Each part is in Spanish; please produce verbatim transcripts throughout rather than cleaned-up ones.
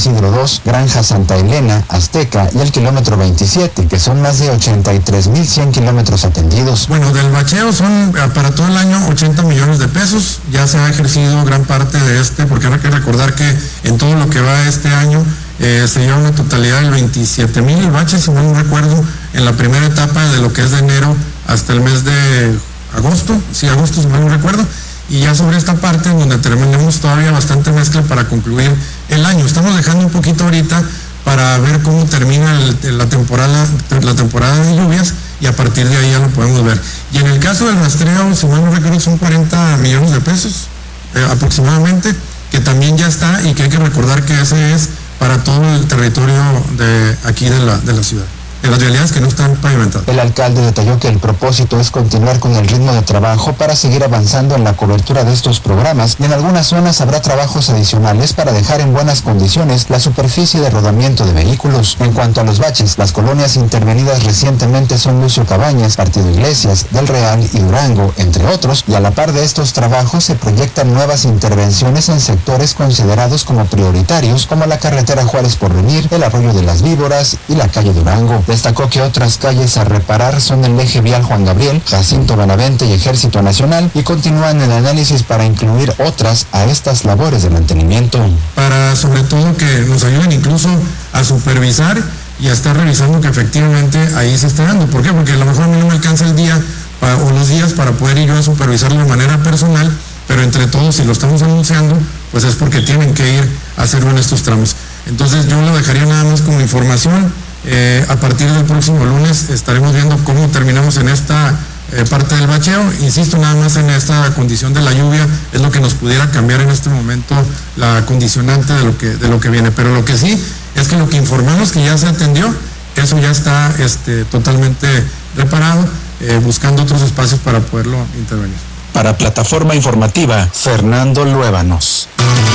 Isidro dos, Granja Santa Elena, Azteca y el kilómetro veintisiete, que son más de ochenta y tres mil cien kilómetros atendidos. Bueno, del bacheo son para todo el año ochenta millones de pesos, ya se ha ejercido gran parte de este, porque hay que recordar que en todo lo que va este año eh, se lleva una totalidad de veintisiete mil baches, si no me recuerdo, en la primera etapa de lo que es de enero hasta el mes de agosto, sí, agosto si no me recuerdo, y ya sobre esta parte en donde terminamos todavía bastante mezcla para concluir el año. Estamos dejando un poquito ahorita para ver cómo termina el, la temporada la temporada de lluvias y a partir de ahí ya lo podemos ver. Y en el caso del rastreo, si no me recuerdo, son cuarenta millones de pesos eh, aproximadamente, que también ya está y que hay que recordar que ese es para todo el territorio de aquí de la, de la ciudad, de las realidades que no están pavimentadas. El alcalde detalló que el propósito es continuar con el ritmo de trabajo para seguir avanzando en la cobertura de estos programas y en algunas zonas habrá trabajos adicionales para dejar en buenas condiciones la superficie de rodamiento de vehículos. En cuanto a los baches, las colonias intervenidas recientemente son Lucio Cabañas, Partido Iglesias, Del Real y Durango, entre otros, y a la par de estos trabajos se proyectan nuevas intervenciones en sectores considerados como prioritarios, como la carretera Juárez Porvenir, el Arroyo de las Víboras y la calle Durango. Destacó que otras calles a reparar son el eje vial Juan Gabriel, Jacinto Benavente y Ejército Nacional, y continúan el análisis para incluir otras a estas labores de mantenimiento. Para sobre todo que nos ayuden incluso a supervisar y a estar revisando que efectivamente ahí se está dando. ¿Por qué? Porque a lo mejor a mí no me alcanza el día para, o los días para poder ir yo a supervisarlo de manera personal, pero entre todos, si lo estamos anunciando, pues es porque tienen que ir a hacerlo en estos tramos. Entonces yo lo dejaría nada más como información. Eh, a partir del próximo lunes estaremos viendo cómo terminamos en esta eh, parte del bacheo. Insisto, nada más en esta condición de la lluvia es lo que nos pudiera cambiar en este momento la condicionante de lo que, de lo que viene. Pero lo que sí es que lo que informamos que ya se atendió, eso ya está este, totalmente reparado, eh, buscando otros espacios para poderlo intervenir. Para Plataforma Informativa, Fernando Luébanos.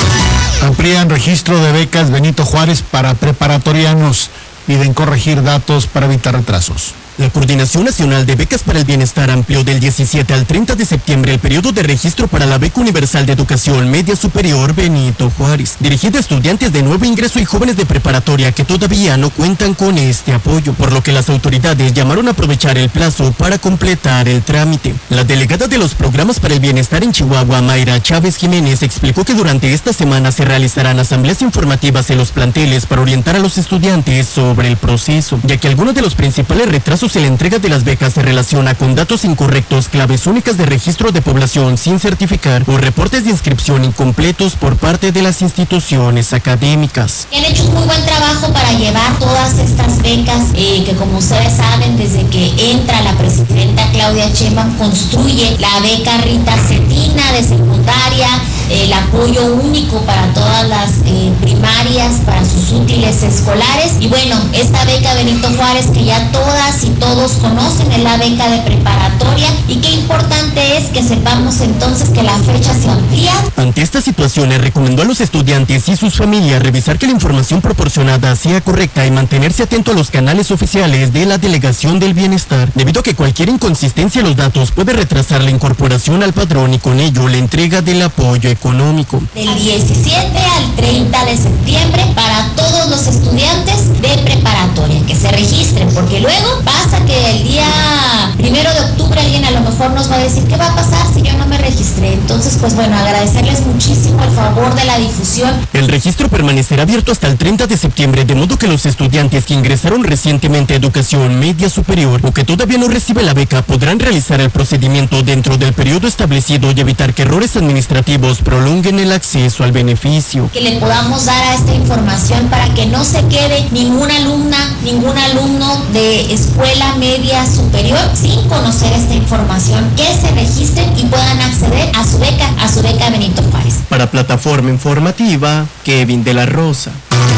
Amplían registro de becas Benito Juárez para preparatorianos. Piden corregir datos para evitar retrasos. La Coordinación Nacional de Becas para el Bienestar amplió del diecisiete al treinta de septiembre el periodo de registro para la Beca Universal de Educación Media Superior Benito Juárez, dirigida a estudiantes de nuevo ingreso y jóvenes de preparatoria que todavía no cuentan con este apoyo, por lo que las autoridades llamaron a aprovechar el plazo para completar el trámite. La delegada de los programas para el bienestar en Chihuahua, Mayra Chávez Jiménez, explicó que durante esta semana se realizarán asambleas informativas en los planteles para orientar a los estudiantes sobre el proceso, ya que algunos de los principales retrasos en la entrega de las becas se relaciona con datos incorrectos, claves únicas de registro de población sin certificar o reportes de inscripción incompletos por parte de las instituciones académicas. Han hecho un muy buen trabajo para llevar todas estas becas eh, que, como ustedes saben, desde que entra la presidenta Claudia Sheinbaum construye la beca Rita Cetina de secundaria, el apoyo único para todas las eh, primarias, para sus útiles escolares, y bueno, esta beca Benito Juárez que ya todas y todos conocen, es la beca de preparatoria, y qué importante es que sepamos entonces que la fecha se amplía. Ante esta situación, le recomendó a los estudiantes y sus familias revisar que la información proporcionada sea correcta y mantenerse atento a los canales oficiales de la Delegación del Bienestar, debido a que cualquier inconsistencia en los datos puede retrasar la incorporación al padrón y con ello la entrega del apoyo económico. Del diecisiete al treinta de septiembre para todos los estudiantes de preparatoria que se registren, porque luego pasa que el día primero de octubre alguien a lo mejor nos va a decir ¿qué va a pasar si yo no me registré? Entonces, pues bueno, agradecerles muchísimo el favor de la difusión. El registro permanecerá abierto hasta el treinta de septiembre, de modo que los estudiantes que ingresaron recientemente a educación media superior o que todavía no reciben la beca podrán realizar el procedimiento dentro del periodo establecido y evitar que errores administrativos prolonguen el acceso al beneficio. Que le podamos dar a esta información para que no se quede ninguna alumna, ningún alumno de escuela media superior sin conocer esta información, que se registren y puedan acceder a su beca, a su beca Benito Juárez. Para Plataforma Informativa, Kevin de la Rosa.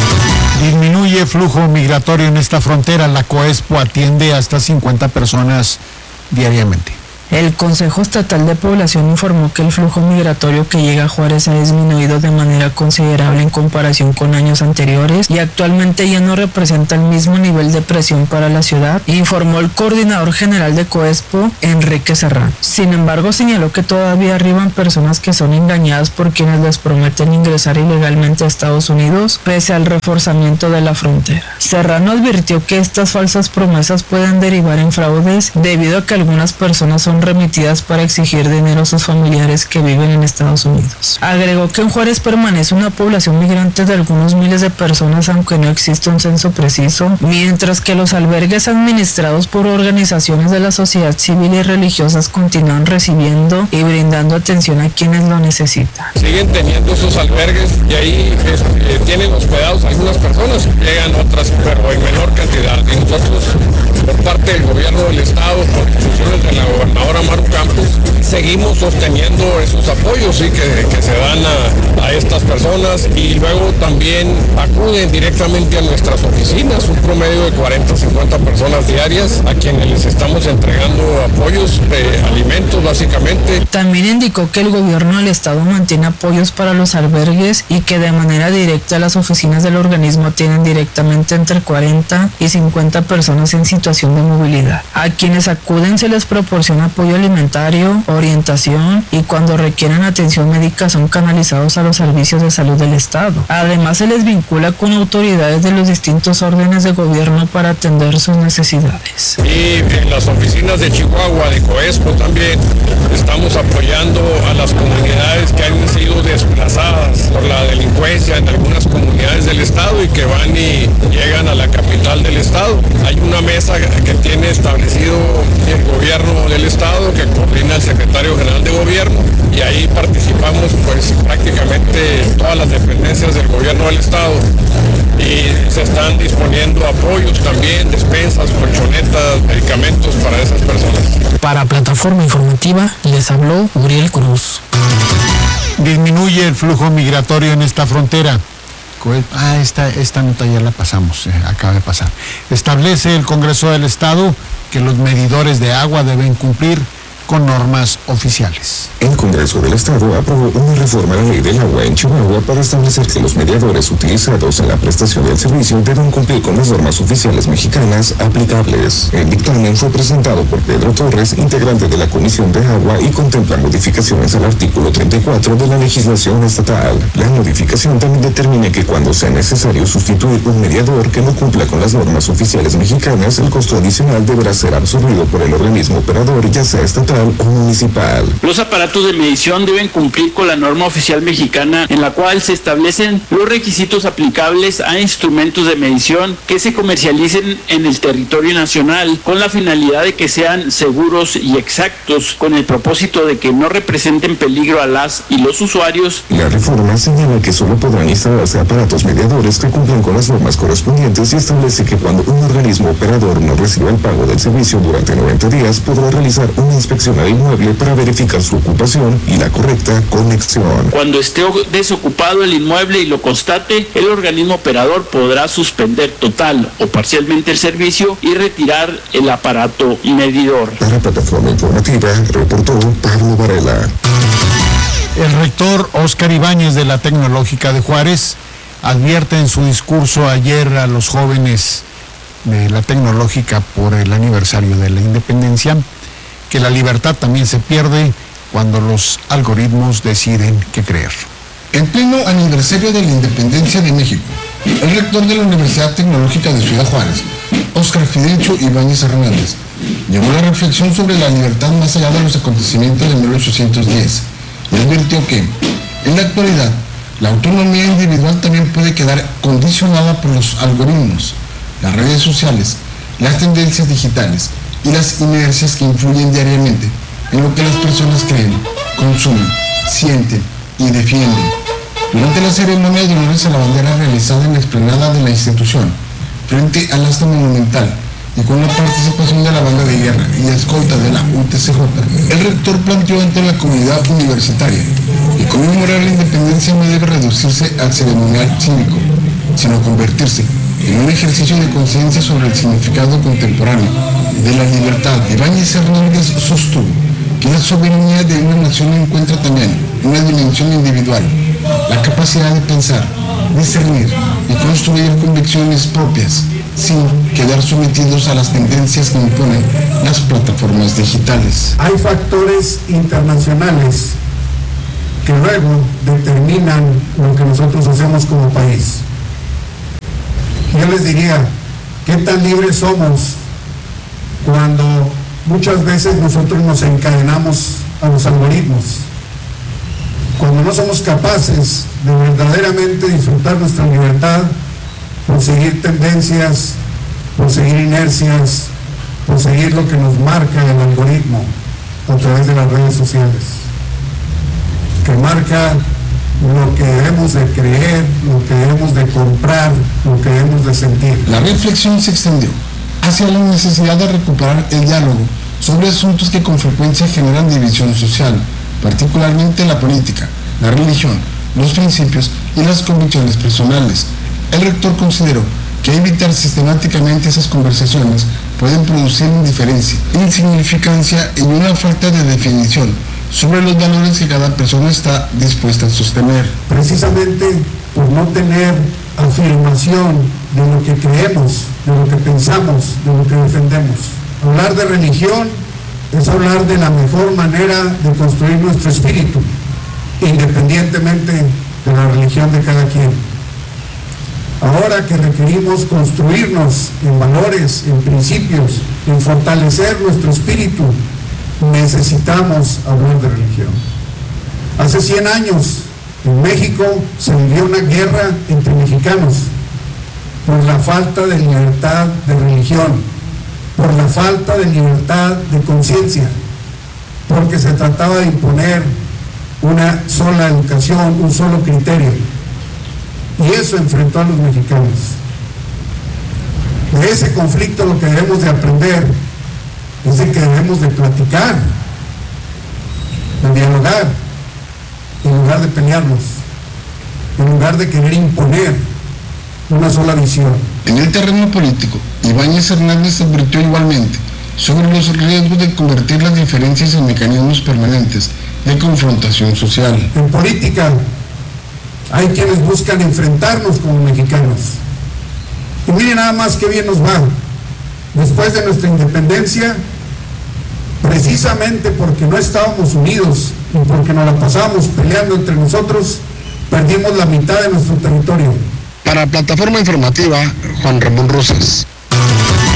Disminuye flujo migratorio en esta frontera. La COESPO atiende hasta cincuenta personas diariamente. El Consejo Estatal de Población informó que el flujo migratorio que llega a Juárez ha disminuido de manera considerable en comparación con años anteriores y actualmente ya no representa el mismo nivel de presión para la ciudad, informó el coordinador general de COESPO, Enrique Serrano. Sin embargo, señaló que todavía arriban personas que son engañadas por quienes les prometen ingresar ilegalmente a Estados Unidos, pese al reforzamiento de la frontera. Serrano advirtió que estas falsas promesas pueden derivar en fraudes debido a que algunas personas son remitidas para exigir dinero a sus familiares que viven en Estados Unidos. Agregó que en Juárez permanece una población migrante de algunos miles de personas, aunque no existe un censo preciso, mientras que los albergues administrados por organizaciones de la sociedad civil y religiosas continúan recibiendo y brindando atención a quienes lo necesitan. Siguen teniendo esos albergues y ahí eh, tienen hospedados algunas personas, llegan otras pero en menor cantidad. Y nosotros, por parte del gobierno del estado, por instrucciones de la gobernadora Maru Campos, seguimos sosteniendo esos apoyos ¿sí? que, que se dan a, a estas personas y luego también acuden directamente a nuestras oficinas, un promedio de cuarenta a cincuenta personas diarias a quienes les estamos entregando apoyos de alimentos básicamente. También indicó que el gobierno del estado mantiene apoyos para los albergues y que de manera directa las oficinas del organismo tienen directamente entre cuarenta y cincuenta personas en situación de movilidad. A quienes acuden se les proporciona apoyo alimentario, orientación y cuando requieren atención médica son canalizados a los servicios de salud del estado. Además se les vincula con autoridades de los distintos órdenes de gobierno para atender sus necesidades. Y en las oficinas de Chihuahua, de COESPO también, estamos apoyando a las comunidades que han sido desplazadas por la delincuencia en algunas comunidades del estado y que van y llegan a la capital del estado. Hay una mesa que tiene establecido el gobierno del estado que coordina el secretario general de gobierno y ahí participamos pues prácticamente todas las dependencias del gobierno del estado y se están disponiendo apoyos también, despensas, colchonetas, medicamentos para esas personas. Para Plataforma Informativa les habló Uriel Cruz. Disminuye el flujo migratorio en esta frontera. Ah, esta, esta nota ya la pasamos, eh, acaba de pasar. Establece el Congreso del Estado que los medidores de agua deben cumplir con normas oficiales. El Congreso del Estado aprobó una reforma a la ley del agua en Chihuahua para establecer que los mediadores utilizados en la prestación del servicio deben cumplir con las normas oficiales mexicanas aplicables. El dictamen fue presentado por Pedro Torres, integrante de la Comisión de Agua, y contempla modificaciones al artículo treinta y cuatro de la legislación estatal. La modificación también determina que cuando sea necesario sustituir un mediador que no cumpla con las normas oficiales mexicanas, el costo adicional deberá ser absorbido por el organismo operador, ya sea estatal o municipal. Los aparatos de medición deben cumplir con la norma oficial mexicana en la cual se establecen los requisitos aplicables a instrumentos de medición que se comercialicen en el territorio nacional con la finalidad de que sean seguros y exactos con el propósito de que no representen peligro a las y los usuarios. La reforma señala que solo podrán instalarse aparatos mediadores que cumplan con las normas correspondientes y establece que cuando un organismo operador no reciba el pago del servicio durante noventa días podrá realizar una inspección al inmueble para verificar su ocupación y la correcta conexión. Cuando esté desocupado el inmueble y lo constate, el organismo operador podrá suspender total o parcialmente el servicio y retirar el aparato medidor. Para Plataforma Informativa, reportó Pablo Varela. El rector Óscar Ibáñez de la Tecnológica de Juárez advierte en su discurso ayer a los jóvenes de la Tecnológica por el aniversario de la independencia que la libertad también se pierde cuando los algoritmos deciden qué creer. En pleno aniversario de la independencia de México, el rector de la Universidad Tecnológica de Ciudad Juárez, Óscar Fidencio Ibáñez Hernández, llevó la reflexión sobre la libertad más allá de los acontecimientos de mil ochocientos diez y advirtió que, en la actualidad, la autonomía individual también puede quedar condicionada por los algoritmos, las redes sociales, las tendencias digitales y las inercias que influyen diariamente en lo que las personas creen, consumen, sienten y defienden. Durante la ceremonia de honores a la bandera realizada en la explanada de la institución, frente al asta monumental y con la participación de la banda de guerra y escolta de la U T C J, el rector planteó ante la comunidad universitaria que conmemorar la independencia no debe reducirse al ceremonial cívico, sino convertirse en un ejercicio de conciencia sobre el significado contemporáneo de la libertad. Ibáñez Hernández sostuvo que la soberanía de una nación encuentra también una dimensión individual, la capacidad de pensar, discernir y construir convicciones propias, sin quedar sometidos a las tendencias que imponen las plataformas digitales. Hay factores internacionales que luego determinan lo que nosotros hacemos como país. Yo les diría, ¿qué tan libres somos cuando muchas veces nosotros nos encadenamos a los algoritmos? Cuando no somos capaces de verdaderamente disfrutar nuestra libertad por seguir tendencias, por seguir inercias, por seguir lo que nos marca el algoritmo a través de las redes sociales, que marca lo que debemos de creer, lo que debemos de comprar, lo que debemos de sentir. La reflexión se extendió hacia la necesidad de recuperar el diálogo sobre asuntos que con frecuencia generan división social, particularmente la política, la religión, los principios y las convicciones personales. El rector consideró que evitar sistemáticamente esas conversaciones pueden producir indiferencia, insignificancia y una falta de definición sobre los valores que cada persona está dispuesta a sostener. Precisamente por no tener afirmación de lo que creemos, de lo que pensamos, de lo que defendemos. Hablar de religión es hablar de la mejor manera de construir nuestro espíritu, independientemente de la religión de cada quien. Ahora que requerimos construirnos en valores, en principios, en fortalecer nuestro espíritu, necesitamos hablar de religión. Hace cien años en México se vivió una guerra entre mexicanos por la falta de libertad de religión, por la falta de libertad de conciencia, porque se trataba de imponer una sola educación, un solo criterio. Y eso enfrentó a los mexicanos. De ese conflicto lo que debemos de aprender es de que debemos de platicar, de dialogar, en lugar de pelearnos, en lugar de querer imponer una sola visión. En el terreno político, Ibáñez Hernández advirtió igualmente sobre los riesgos de convertir las diferencias en mecanismos permanentes de confrontación social. En política hay quienes buscan enfrentarnos como mexicanos. Y miren nada más qué bien nos va. Después de nuestra independencia, precisamente porque no estábamos unidos y porque nos la pasábamos peleando entre nosotros, perdimos la mitad de nuestro territorio. Para Plataforma Informativa, Juan Ramón Rosas.